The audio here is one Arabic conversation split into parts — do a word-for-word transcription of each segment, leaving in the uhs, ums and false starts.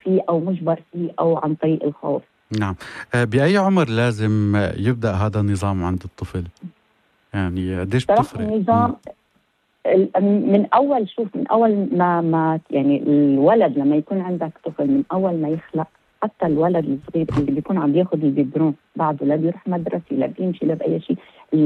فيه أو مجبر فيه أو عن طريق الخوف. نعم. بأي عمر لازم يبدأ هذا النظام عند الطفل؟ يعني قديش بتفرق؟ النظام من أول شوف من أول ما ما يعني الولد لما يكون عندك طفل من أول ما يخلق، حتى الولد الصغير اللي بيكون عم ياخذ البيبرون بعده لا بيروح مدرسة لا بيمشي لا بأي شيء،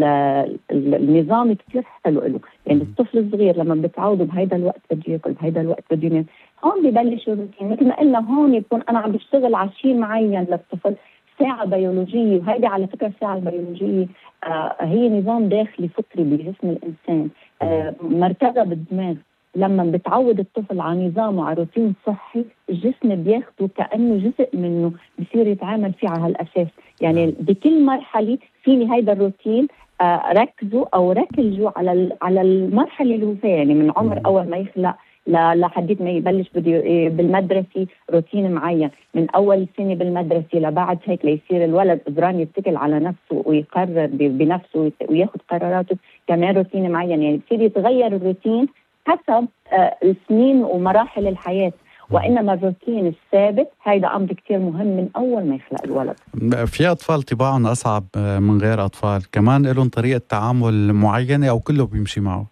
النظام كثير حلو له. يعني الطفل الصغير لما بتعوده بهيدا الوقت بده ياكل بهيدا الوقت بده ينام، هون ببلش الروتين. مثل ما قلنا هون يكون أنا عم بشتغل على شيء معين للطفل، ساعة بيولوجية، وهيدي على فكرة الساعة البيولوجية آه هي نظام داخلي فطري بجسم الإنسان، آه مركزة بالدماغ. لما بتعود الطفل على نظام وعلى روتين صحي، الجسم بياخده كأنه جزء منه، بصير يتعامل فيه على هالأساس. يعني بكل مرحلة فيني هيدا الروتين آه ركزوا أو ركزوا على على المرحلة اللي هو فيها. يعني من عمر أول ما يخلق لحديت ما يبلش بده بالمدرسة روتين معين، من أول سنة بالمدرسة لبعد هيك ليصير الولد قدران يتكل على نفسه ويقرر بنفسه وياخد قراراته، كمان روتين معين. يعني بصير يتغير الروتين حسب آه السنين ومراحل الحياة، وإنما الروتين الثابت هيدا أمر كتير مهم من أول ما يخلق الولد. في أطفال طباعهم أصعب من غير أطفال، كمان لهم طريقة تعامل معينة أو كله بيمشي معه؟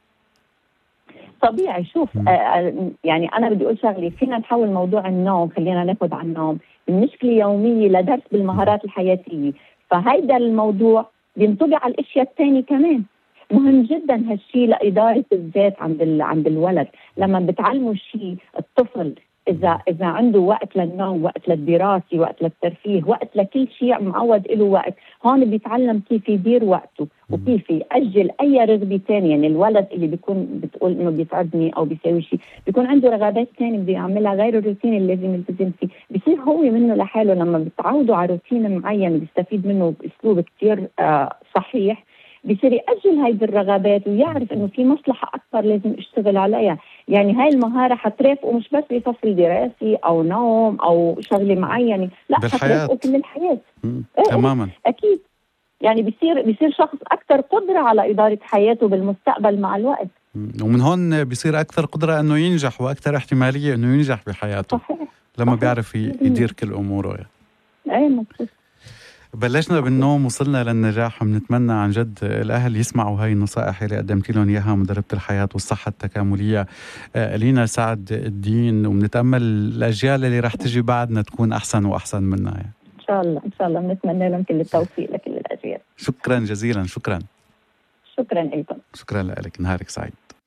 طبيعي. شوف آه يعني أنا بدي أقول شغلي، فينا نحول موضوع النوم، خلينا ناخد عن النوم المشكلة يومية لدرس بالمهارات الحياتية، فهيدا الموضوع بينطبق على الأشياء الثانية كمان. مهم جدا هالشيء لإدارة الذات عند عند الولد. لما بتعلموا شيء الطفل، إذا إذا عنده وقت للنوم، وقت للدراسة، وقت للترفيه، وقت لكل شيء معود له وقت، هون بيتعلم كيف يدير وقته وكيف يأجل أي رغبة ثانية. يعني الولد اللي بيكون بتقول إنه بيتعبني أو بيسوي شيء، بيكون عنده رغبات ثانية بده يعملها غير الروتين اللي لازم يلتزم فيه، بيصير هو منه لحاله. لما بتعودوا على روتين معين بيستفيد منه بأسلوب كتير آه صحيح، بيصير يأجل هيدي الرغبات ويعرف إنه في مصلحة أكثر لازم اشتغل عليها. يعني هاي المهارة حترافقه مش بس بفصل دراسي أو نوم أو شغلة معينة، لا حترافقه كل الحياة. إيه تماما. أكيد. يعني بيصير بيصير شخص أكثر قدرة على إدارة حياته بالمستقبل مع الوقت، ومن هون بيصير أكثر قدرة إنه ينجح وأكثر احتمالية إنه ينجح بحياته. صحيح. لما صحيح. بيعرف يدير كل أموره. أي مبسوط. بلشنا بالنوم وصلنا للنجاح، ونتمنى عن جد الأهل يسمعوا هاي النصائح اللي قدمت لهم إياها مدربة الحياة والصحة التكاملية لينا سعد الدين، وبنتأمل الأجيال اللي رح تجي بعدنا تكون أحسن وأحسن منا. يعني إن شاء الله إن شاء الله بنتمنى لهم كل التوفيق لكل الأجيال. شكرا جزيلا. شكرا. شكرا لكم. شكرا لك. نهارك سعيد.